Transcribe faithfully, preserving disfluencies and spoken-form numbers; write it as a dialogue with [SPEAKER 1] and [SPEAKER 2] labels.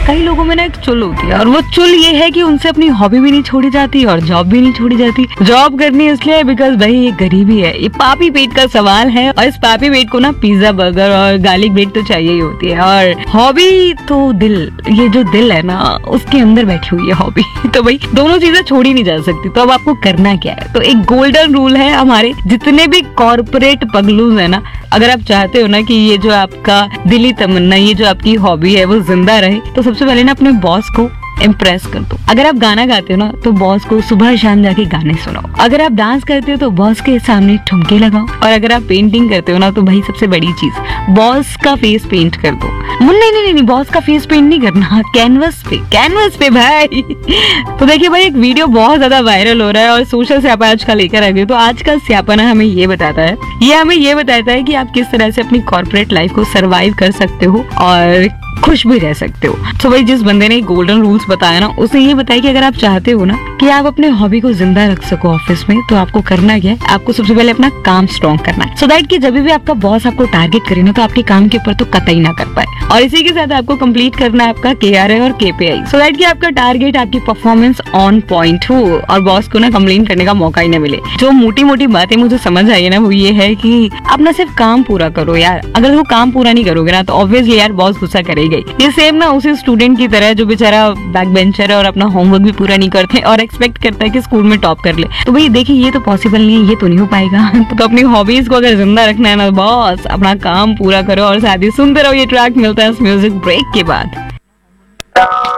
[SPEAKER 1] कई लोगों में ना एक चुल होती है, और वो चुल ये है कि उनसे अपनी हॉबी भी नहीं छोड़ी जाती और जॉब भी नहीं छोड़ी जाती। जॉब करनी इसलिए बिकॉज भाई ये गरीबी है, ये पापी पेट का सवाल है, और इस पापी पेट को ना पिज्जा बर्गर और गार्लिक ब्रेड तो चाहिए ही होती है। और हॉबी तो दिल, ये जो दिल है ना उसके अंदर बैठी हुई है हॉबी। तो भाई दोनों चीजें छोड़ी नहीं जा सकती। तो अब आपको करना क्या है, तो एक गोल्डन रूल है हमारे जितने भी कॉर्पोरेट पगलूज है ना, अगर आप चाहते हो ना कि ये जो आपका दिली तमन्ना, ये जो आपकी हॉबी है वो जिंदा रहे, तो सबसे पहले ना अपने बॉस को इम्प्रेस कर दो। अगर आप गाना गाते हो ना तो बॉस को सुबह शाम जाके गाने सुनाओ। अगर आप डांस करते हो तो बॉस के सामने ठुमके लगाओ। और अगर आप पेंटिंग करते हो ना तो भाई सबसे बड़ी चीज, बॉस का फेस पेंट कर दो। नहीं नहीं नहीं, नहीं बॉस का फेस पेंट नहीं करना, कैनवस पे, कैनवस पे भाई। तो देखिए भाई, एक वीडियो बहुत ज्यादा वायरल हो रहा है और सोशल स्यापा आज का लेकर आ गए। तो आज का स्यापा ना हमें ये बताता है, ये हमें ये बताता है कि आप किस तरह से अपनी कॉर्पोरेट लाइफ को सरवाइव कर सकते हो और खुश भी रह सकते हो। तो भाई जिस बंदे ने गोल्डन रूल्स बताया ना, उसने ये बताया कि अगर आप चाहते हो ना कि आप अपने हॉबी को जिंदा रख सको ऑफिस में, तो आपको करना क्या है, आपको सबसे पहले अपना काम स्ट्रॉन्ग करना है, सो दैट कि जब भी आपका बॉस आपको टारगेट करे ना तो आपके काम के ऊपर तो कतई ना कर पाए। और इसी के साथ आपको कंप्लीट करना है आपका के आर ए और के पी आई, सो दैट कि आपका टारगेट, आपकी परफॉर्मेंस ऑन पॉइंट हो और बॉस को ना कंप्लेन करने का मौका ही ना मिले। जो मोटी मोटी बातें मुझे समझ आई है ना, वो ये है कि अपना सिर्फ काम पूरा करो यार। अगर वो काम पूरा नहीं करोगे ना तो ऑब्वियसली यार बॉस गुस्सा करेगा ही। ये सेम ना उसी स्टूडेंट की तरह जो बेचारा बैक बेंचर है और अपना होमवर्क भी पूरा नहीं करते और एक्सपेक्ट करता है कि स्कूल में टॉप कर ले। तो भाई देखिए, ये तो पॉसिबल नहीं है, ये तो नहीं हो पाएगा। तो अपनी हॉबीज को अगर जिंदा रखना है ना बॉस, अपना काम पूरा करो। और साथ ही सुनते रहो ये ट्रैक, मिलता है इस म्यूजिक ब्रेक के बाद।